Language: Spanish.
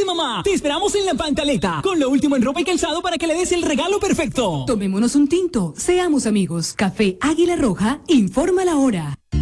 mamá. Te esperamos en La Pantaleta, con lo último en ropa y calzado para que le des el regalo perfecto. Tomémonos un tinto, seamos amigos. Café Águila Roja, informa la hora.